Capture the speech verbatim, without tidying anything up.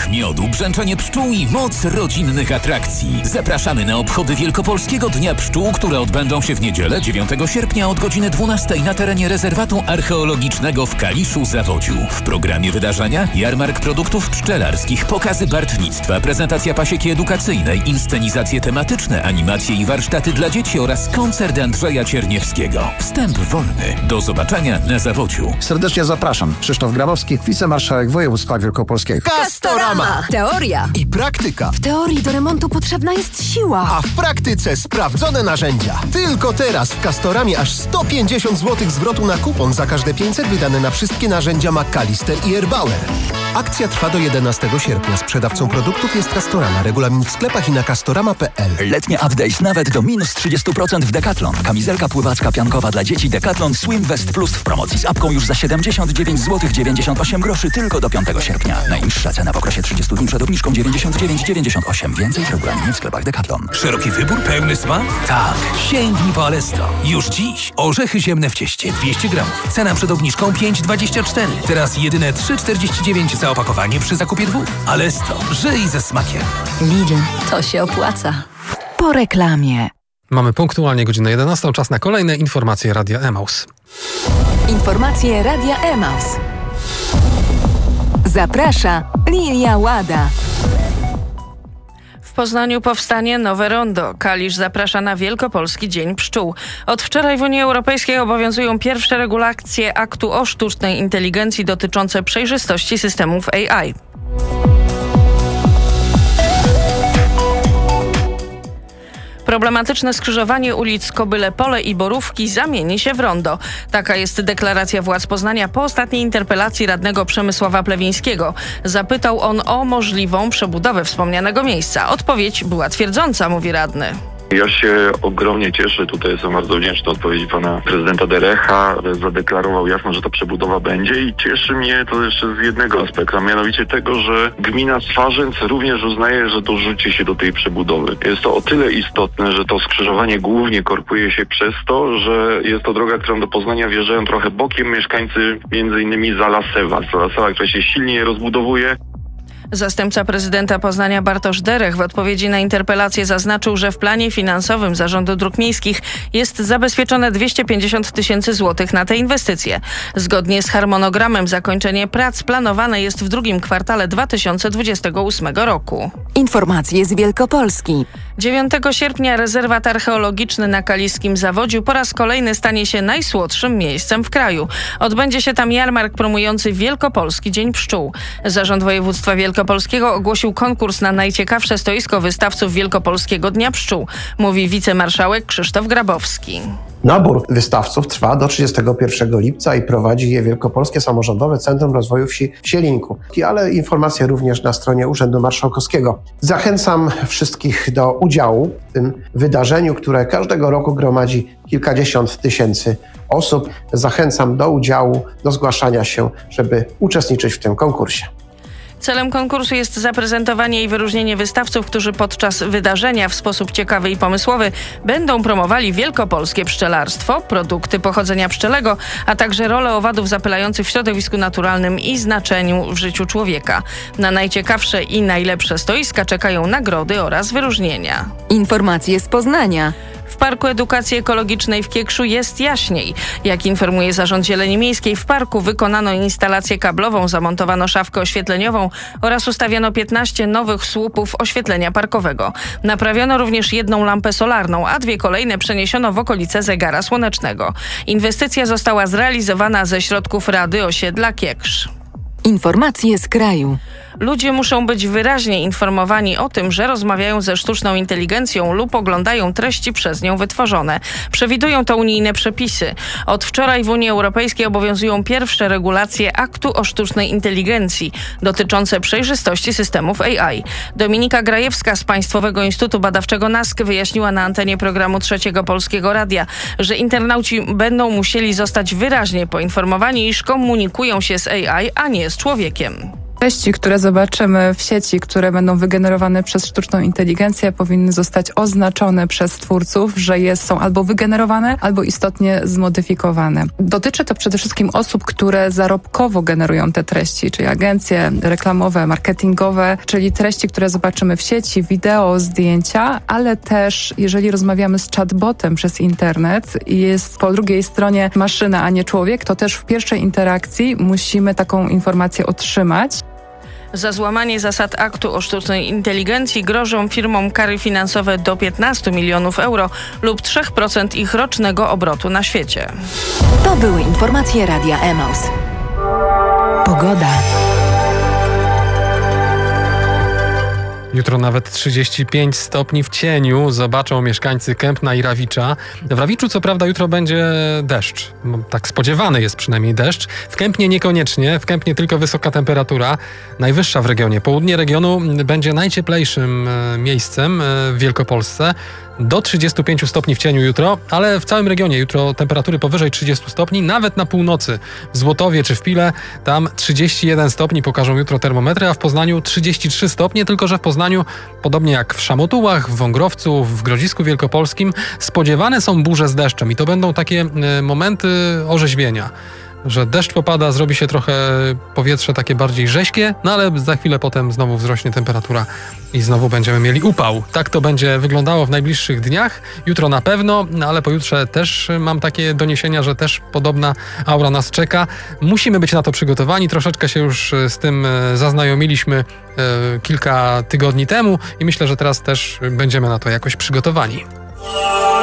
Zapach miodu, brzęczenie pszczół i moc rodzinnych atrakcji. Zapraszamy na obchody Wielkopolskiego Dnia Pszczół, które odbędą się w niedzielę dziewiątego sierpnia od godziny dwunastej na terenie rezerwatu archeologicznego w Kaliszu-Zawodziu. W programie wydarzenia jarmark produktów pszczelarskich, pokazy bartnictwa, prezentacja pasieki edukacyjnej, inscenizacje tematyczne, animacje i warsztaty dla dzieci oraz koncert Andrzeja Cierniewskiego. Wstęp wolny. Do zobaczenia na Zawodziu. Serdecznie zapraszam. Krzysztof Grabowski, wicemarszałek województwa wielkopolskiego. Castorama. Teoria I praktyka. W teorii do remontu potrzebna jest siła, A w praktyce sprawdzone narzędzia. Tylko teraz w Castoramie aż sto pięćdziesiąt złotych zwrotu na kupon za każde pięćset wydane na wszystkie narzędzia McAllister i Erbauer. Akcja trwa do jedenastego sierpnia. Sprzedawcą produktów jest Castorama. Regulamin w sklepach i na castorama kropka p l. Letnie update nawet do minus trzydzieści procent w Decathlon. Kamizelka pływacka piankowa dla dzieci Decathlon Swim Vest Plus w promocji z apką już za siedemdziesiąt dziewięć złotych dziewięćdziesiąt osiem groszy tylko do piątego sierpnia. Najniższa cena w okresie trzydziestu dni przed obniżką dziewięćdziesiąt dziewięć dziewięćdziesiąt osiem. Więcej w regulaminie w sklepach Decathlon. Szeroki wybór, pełny smak? Tak. Sięgnij po Alesto. Już dziś. Orzechy ziemne w cieście dwieście gramów. Cena przed obniżką pięć dwadzieścia cztery. Teraz jedyne trzy czterdzieści dziewięć za opakowanie przy zakupie dwóch. Alesto. Żyj ze smakiem. Lidl, to się opłaca. Po reklamie. Mamy punktualnie godzinę jedenastą. Czas na kolejne informacje Radia Emaus. Informacje Radia Emaus. Zaprasza Lilia Łada. W Poznaniu powstanie nowe rondo. Kalisz zaprasza na Wielkopolski Dzień Pszczół. Od wczoraj w Unii Europejskiej obowiązują pierwsze regulacje aktu o sztucznej inteligencji dotyczące przejrzystości systemów A I. Problematyczne skrzyżowanie ulic Kobyle Pole i Borówki zamieni się w rondo. Taka jest deklaracja władz Poznania po ostatniej interpelacji radnego Przemysława Plewińskiego. Zapytał on o możliwą przebudowę wspomnianego miejsca. Odpowiedź była twierdząca, mówi radny. Ja się ogromnie cieszę, tutaj jestem bardzo wdzięczny odpowiedzi pana prezydenta Derecha. Zadeklarował jasno, że ta przebudowa będzie i cieszy mnie to jeszcze z jednego aspektu, a mianowicie tego, że gmina Swarzędz również uznaje, że dorzuci się do tej przebudowy. Jest to o tyle istotne, że to skrzyżowanie głównie korpuje się przez to, że jest to droga, którą do Poznania wjeżdżają trochę bokiem mieszkańcy między innymi Zalasewa. Zalasewa, która się silnie rozbudowuje. Zastępca prezydenta Poznania Bartosz Derech w odpowiedzi na interpelację zaznaczył, że w planie finansowym Zarządu Dróg Miejskich jest zabezpieczone dwieście pięćdziesiąt tysięcy złotych na te inwestycje. Zgodnie z harmonogramem zakończenie prac planowane jest w drugim kwartale dwa tysiące dwudziestego ósmego roku. Informacje z Wielkopolski. dziewiątego sierpnia rezerwat archeologiczny na Kaliskim Zawodziu po raz kolejny stanie się najsłodszym miejscem w kraju. Odbędzie się tam jarmark promujący Wielkopolski Dzień Pszczół. Zarząd Województwa Wielkopolskiego ogłosił konkurs na najciekawsze stoisko wystawców Wielkopolskiego Dnia Pszczół, mówi wicemarszałek Krzysztof Grabowski. Nabór wystawców trwa do trzydziestego pierwszego lipca i prowadzi je Wielkopolskie Samorządowe Centrum Rozwoju Wsi w Sielinku. Ale informacje również na stronie Urzędu Marszałkowskiego. Zachęcam wszystkich do udziału w tym wydarzeniu, które każdego roku gromadzi kilkadziesiąt tysięcy osób. Zachęcam do udziału, do zgłaszania się, żeby uczestniczyć w tym konkursie. Celem konkursu jest zaprezentowanie i wyróżnienie wystawców, którzy podczas wydarzenia w sposób ciekawy i pomysłowy będą promowali wielkopolskie pszczelarstwo, produkty pochodzenia pszczelego, a także rolę owadów zapylających w środowisku naturalnym i znaczeniu w życiu człowieka. Na najciekawsze i najlepsze stoiska czekają nagrody oraz wyróżnienia. Informacje z Poznania. W Parku Edukacji Ekologicznej w Kiekszu jest jaśniej. Jak informuje Zarząd Zieleni Miejskiej, w parku wykonano instalację kablową, zamontowano szafkę oświetleniową oraz ustawiono piętnaście nowych słupów oświetlenia parkowego. Naprawiono również jedną lampę solarną, a dwie kolejne przeniesiono w okolice zegara słonecznego. Inwestycja została zrealizowana ze środków Rady Osiedla Kieksz. Informacje z kraju. Ludzie muszą być wyraźnie informowani o tym, że rozmawiają ze sztuczną inteligencją lub oglądają treści przez nią wytworzone. Przewidują to unijne przepisy. Od wczoraj w Unii Europejskiej obowiązują pierwsze regulacje aktu o sztucznej inteligencji dotyczące przejrzystości systemów A I. Dominika Grajewska z Państwowego Instytutu Badawczego NASK wyjaśniła na antenie programu Trzeciego Polskiego Radia, że internauci będą musieli zostać wyraźnie poinformowani, iż komunikują się z A I, a nie z człowiekiem. Treści, które zobaczymy w sieci, które będą wygenerowane przez sztuczną inteligencję, powinny zostać oznaczone przez twórców, że jest, są albo wygenerowane, albo istotnie zmodyfikowane. Dotyczy to przede wszystkim osób, które zarobkowo generują te treści, czyli agencje reklamowe, marketingowe, czyli treści, które zobaczymy w sieci, wideo, zdjęcia, ale też jeżeli rozmawiamy z chatbotem przez internet i jest po drugiej stronie maszyna, a nie człowiek, to też w pierwszej interakcji musimy taką informację otrzymać. Za złamanie zasad aktu o sztucznej inteligencji grożą firmom kary finansowe do piętnastu milionów euro lub trzy procent ich rocznego obrotu na świecie. To były informacje Radia Emaus. Pogoda. Jutro nawet trzydzieści pięć stopni w cieniu zobaczą mieszkańcy Kępna i Rawicza. W Rawiczu co prawda jutro będzie deszcz. Tak spodziewany jest przynajmniej deszcz. W Kępnie niekoniecznie. W Kępnie tylko wysoka temperatura. Najwyższa w regionie. Południe regionu będzie najcieplejszym miejscem w Wielkopolsce. Do trzydziestu pięciu stopni w cieniu jutro, ale w całym regionie jutro temperatury powyżej trzydziestu stopni, nawet na północy, w Złotowie czy w Pile, tam trzydzieści jeden stopni pokażą jutro termometry, a w Poznaniu trzydzieści trzy stopnie, tylko że w Poznaniu, podobnie jak w Szamotułach, w Wągrowcu, w Grodzisku Wielkopolskim, spodziewane są burze z deszczem i to będą takie y, momenty orzeźwienia. Że deszcz popada, zrobi się trochę powietrze takie bardziej rześkie, no ale za chwilę potem znowu wzrośnie temperatura i znowu będziemy mieli upał. Tak to będzie wyglądało w najbliższych dniach. Jutro na pewno, no ale pojutrze też mam takie doniesienia, że też podobna aura nas czeka. Musimy być na to przygotowani. Troszeczkę się już z tym zaznajomiliśmy kilka tygodni temu i myślę, że teraz też będziemy na to jakoś przygotowani.